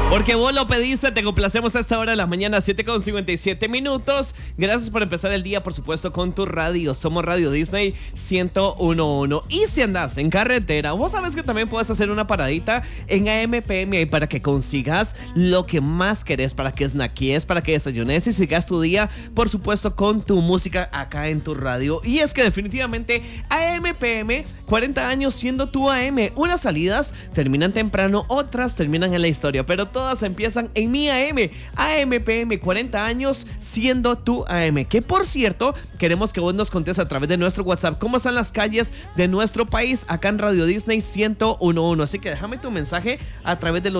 Porque vos lo pediste, te complacemos a esta hora de la mañana, 7:57 minutos. Gracias por empezar el día, por supuesto, con tu radio. Somos Radio Disney 101.1. Y si andas en carretera, vos sabes que también puedes hacer una paradita en AM/PM para que consigas lo que más querés, para que snackies, para que desayunes y sigas tu día, por supuesto, con tu música acá en tu radio. Y es que definitivamente AM/PM, 40 años siendo tu AM. Unas salidas terminan temprano, otras terminan en la historia, pero todas empiezan en mi AM. AM/PM, 40 años siendo tu AM. Que por cierto, queremos que vos nos contes a través de nuestro WhatsApp cómo están las calles de nuestro país acá en Radio Disney 101.1. Así que déjame tu mensaje a través del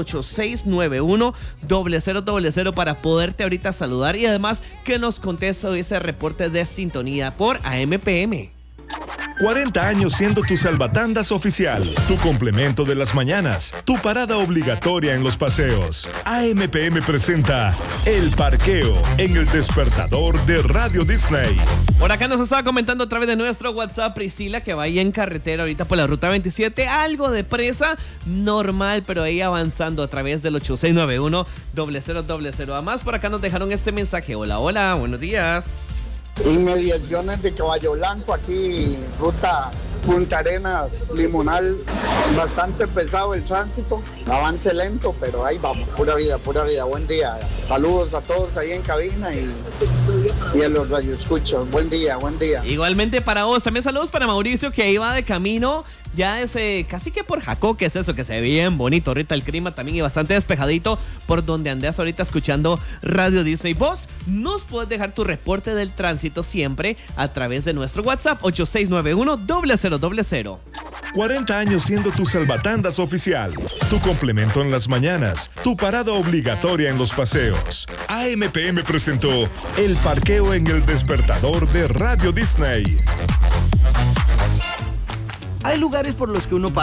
8691-0000 para poderte ahorita saludar y además que nos contes ese reporte de sintonía por AM/PM. 40 años siendo tu salvatandas oficial, tu complemento de las mañanas, tu parada obligatoria en los paseos. AM/PM presenta El Parqueo en el despertador de Radio Disney. Por acá nos estaba comentando a través de nuestro WhatsApp Priscila que va ahí en carretera ahorita por la ruta 27, algo de presa, normal, pero ahí avanzando a través del 8691-0000. Además, por acá nos dejaron este mensaje. Hola, hola, buenos días. Inmediaciones de Caballo Blanco, aquí ruta Punta Arenas, Limonal, bastante pesado el tránsito, avance lento, pero ahí vamos, pura vida, buen día. Saludos a todos ahí en cabina y a los radioescuchos, buen día. Igualmente para vos, también saludos para Mauricio que iba de camino ya casi que por Jacó, que es eso, que se ve bien bonito ahorita el clima también y bastante despejadito por donde andas ahorita escuchando Radio Disney. Vos nos puedes dejar tu reporte del tránsito siempre a través de nuestro WhatsApp 8691-0000. 40 años siendo tu salvatandas oficial, tu complemento en las mañanas, tu parada obligatoria en los paseos. AM/PM presentó El Parqueo en el despertador de Radio Disney. Hay lugares por los que uno